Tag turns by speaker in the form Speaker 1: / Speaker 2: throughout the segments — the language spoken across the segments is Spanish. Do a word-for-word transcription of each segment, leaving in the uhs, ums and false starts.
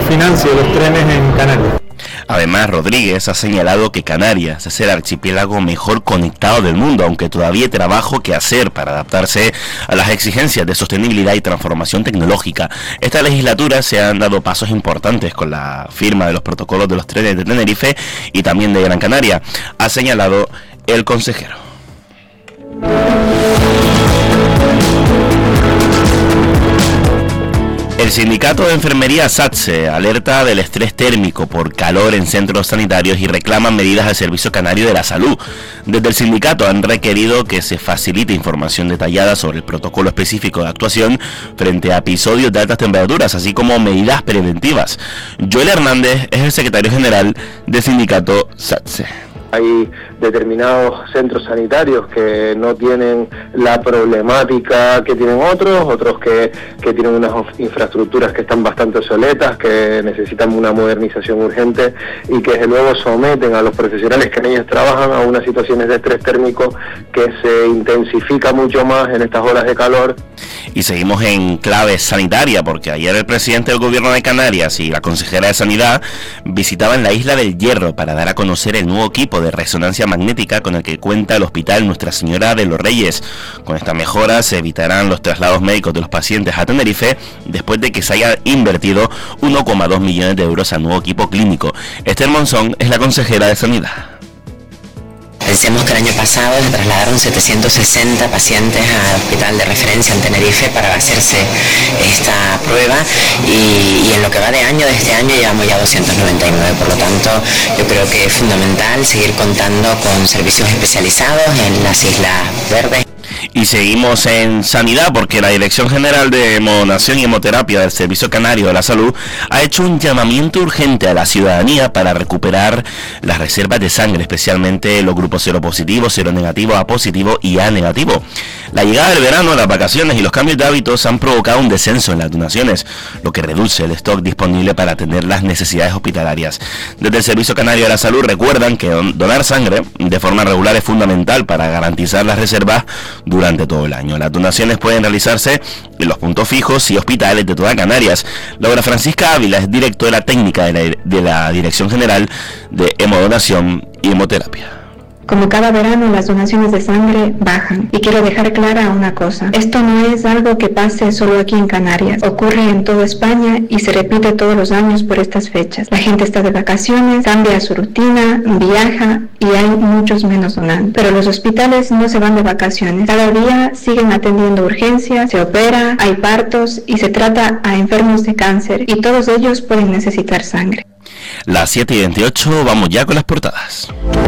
Speaker 1: financie los trenes en Canarias.
Speaker 2: Además, Rodríguez ha señalado que Canarias es el archipiélago mejor conectado del mundo, aunque todavía hay trabajo que hacer para adaptarse a las exigencias de sostenibilidad y transformación tecnológica. Esta legislatura se han dado pasos importantes con la firma de los protocolos de los trenes de Tenerife y también de Gran Canaria, ha señalado el consejero. El sindicato de enfermería SATSE alerta del estrés térmico por calor en centros sanitarios y reclaman medidas al Servicio Canario de la Salud. Desde el sindicato han requerido que se facilite información detallada sobre el protocolo específico de actuación frente a episodios de altas temperaturas, así como medidas preventivas. Joel Hernández es el secretario general del sindicato SATSE.
Speaker 3: Hay determinados centros sanitarios que no tienen la problemática que tienen otros, otros que, que tienen unas infraestructuras que están bastante obsoletas, que necesitan una modernización urgente y que desde luego someten a los profesionales que en ellos trabajan a unas situaciones de estrés térmico que se intensifica mucho más en estas olas de calor.
Speaker 2: Y seguimos en clave sanitaria, porque ayer el presidente del gobierno de Canarias y la consejera de Sanidad visitaban la Isla del Hierro para dar a conocer el nuevo equipo de resonancia magnética con el que cuenta el Hospital Nuestra Señora de los Reyes. Con esta mejora se evitarán los traslados médicos de los pacientes a Tenerife después de que se haya invertido uno coma dos millones de euros al nuevo equipo clínico. Esther Monzón es la consejera de Sanidad.
Speaker 4: Pensemos que el año pasado se trasladaron setecientos sesenta pacientes al hospital de referencia en Tenerife para hacerse esta prueba y, y en lo que va de año, de este año llevamos ya doscientos noventa y nueve, por lo tanto yo creo que es fundamental seguir contando con servicios especializados en las Islas Verdes.
Speaker 2: Y seguimos en sanidad porque la Dirección General de Hemodonación y Hemoterapia del Servicio Canario de la Salud ha hecho un llamamiento urgente a la ciudadanía para recuperar las reservas de sangre, especialmente los grupos seropositivos, seronegativo, A positivo y A negativo. La llegada del verano, las vacaciones y los cambios de hábitos han provocado un descenso en las donaciones, lo que reduce el stock disponible para atender las necesidades hospitalarias. Desde el Servicio Canario de la Salud recuerdan que donar sangre de forma regular es fundamental para garantizar las reservas durante todo el año. Las donaciones pueden realizarse en los puntos fijos y hospitales de toda Canarias. Laura Francisca Ávila es directora técnica de la, de la Dirección General de Hemodonación y Hemoterapia.
Speaker 5: Como cada verano, las donaciones de sangre bajan. Y quiero dejar clara una cosa. Esto no es algo que pase solo aquí en Canarias. Ocurre en toda España y se repite todos los años por estas fechas. La gente está de vacaciones, cambia su rutina, viaja y hay muchos menos donantes. Pero los hospitales no se van de vacaciones. Cada día siguen atendiendo urgencias, se opera, hay partos y se trata a enfermos de cáncer. Y todos ellos pueden necesitar sangre.
Speaker 2: Las siete y veintiocho, vamos ya con las portadas.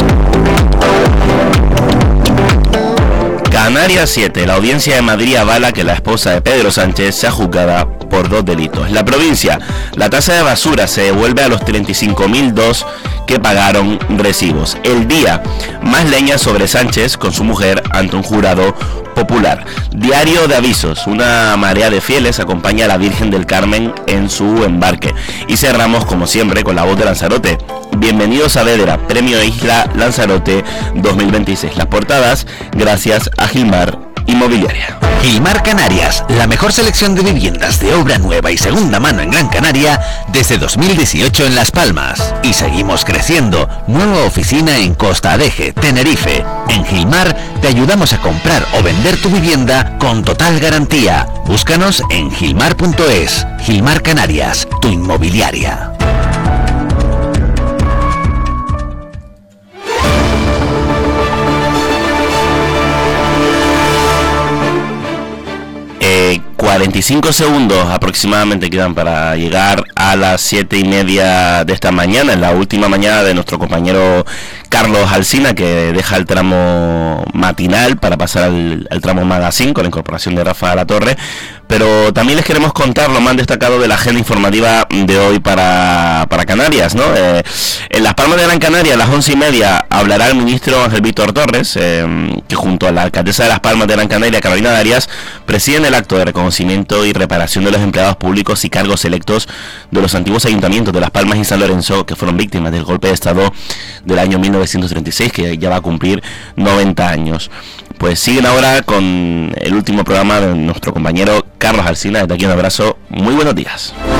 Speaker 2: Canarias siete. La audiencia de Madrid avala que la esposa de Pedro Sánchez sea juzgada por dos delitos. La provincia, la tasa de basura se devuelve a los treinta y cinco mil dos que pagaron recibos. El Día, más leña sobre Sánchez con su mujer ante un jurado popular. Diario de Avisos, una marea de fieles acompaña a la Virgen del Carmen en su embarque. Y cerramos como siempre con la voz de Lanzarote. Bienvenidos a Vedera, Premio Isla Lanzarote dos mil veintiséis. Las portadas, gracias a Gilmar Inmobiliaria.
Speaker 6: Gilmar Canarias, la mejor selección de viviendas de obra nueva y segunda mano en Gran Canaria desde dos mil dieciocho en Las Palmas. Y seguimos creciendo. Nueva oficina en Costa Adeje, Tenerife. En Gilmar te ayudamos a comprar o vender tu vivienda con total garantía. Búscanos en gilmar punto es. Gilmar Canarias, tu inmobiliaria.
Speaker 2: cuarenta y cinco segundos aproximadamente quedan para llegar a las siete y media de esta mañana, en la última mañana de nuestro compañero Carlos Alsina, que deja el tramo matinal para pasar al, al tramo magazine con la incorporación de Rafa La Torre. Pero también les queremos contar lo más destacado de la agenda informativa de hoy para, para Canarias, ¿no? Eh, en Las Palmas de Gran Canaria, a las once y media, hablará el ministro Ángel Víctor Torres, eh, que junto a la alcaldesa de Las Palmas de Gran Canaria, Carolina Darias, presiden el acto de reconocimiento y reparación de los empleados públicos y cargos electos de los antiguos ayuntamientos de Las Palmas y San Lorenzo, que fueron víctimas del golpe de Estado del año mil novecientos treinta y seis, que ya va a cumplir noventa años. Pues siguen ahora con el último programa de nuestro compañero Carlos Alsina. Desde aquí un abrazo, muy buenos días.